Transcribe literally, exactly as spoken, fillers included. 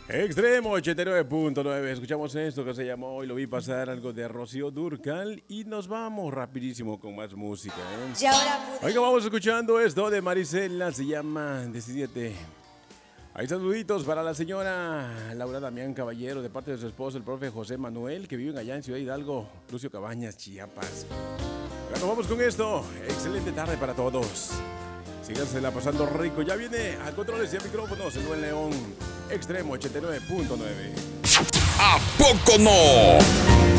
Extremo ochenta y nueve punto nueve. Escuchamos esto que se llamó y lo vi pasar, algo de Rocío Dúrcal. Y nos vamos rapidísimo con más música, ¿eh? Y ahora pude. Oiga, vamos escuchando esto de Marisela, se llama Decídete. Hay saluditos para la señora Laura Damián Caballero, de parte de su esposo, el profe José Manuel, que viven allá en Ciudad Hidalgo, Lucio Cabañas, Chiapas. Bueno, vamos con esto. Excelente tarde para todos. Sígansela pasando rico. Ya viene a controles y a micrófonos el buen León. Extremo ochenta y nueve punto nueve. ¿A poco no?